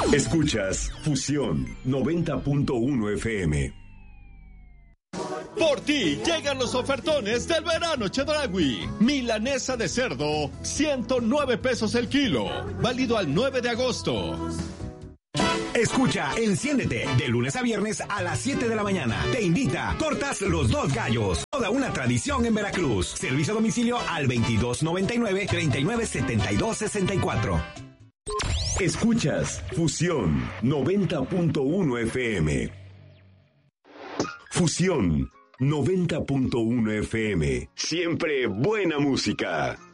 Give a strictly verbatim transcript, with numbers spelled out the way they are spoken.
Escuchas Fusión noventa punto uno F M. Por ti llegan los ofertones del verano Chedraui. Milanesa de cerdo, ciento nueve pesos el kilo. Válido al nueve de agosto. Escucha Enciéndete de lunes a viernes a las siete de la mañana. Te invita Tortas Los Dos Gallos. Toda una tradición en Veracruz. Servicio a domicilio al veintidós noventa y nueve, treinta y nueve setenta y dos sesenta y cuatro. Escuchas Fusión noventa punto uno F M. Fusión noventa punto uno F M. Siempre buena música.